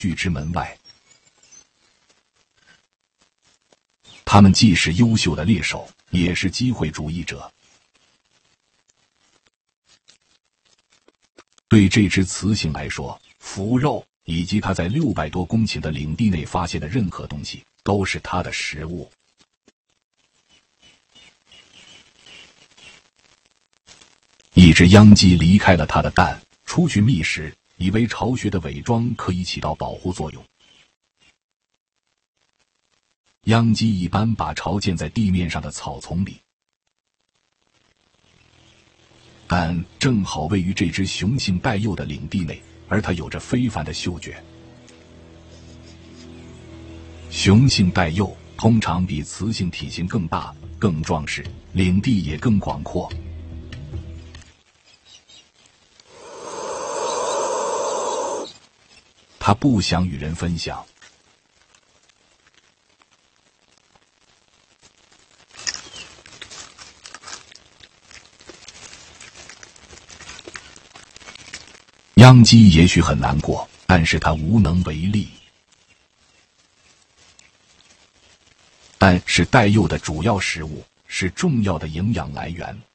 拒之门外。他们既是优秀的猎手，也是机会主义者。对这只雌性来说，腐肉以及它在600多公顷的领地内发现的任何东西，都是它的食物。一只秧鸡离开了它的蛋，出去觅食，以为巢穴的伪装可以起到保护作用。秧鸡一般把巢建在地面上的草丛里，但正好位于这只雄性带幼的领地内，而它有着非凡的嗅觉。雄性带幼通常比雌性体型更大、更壮实，领地也更广阔。它不想与人分享。秧鸡也许很难过，但是它无能为力。蛋是带幼的主要食物，是重要的营养来源。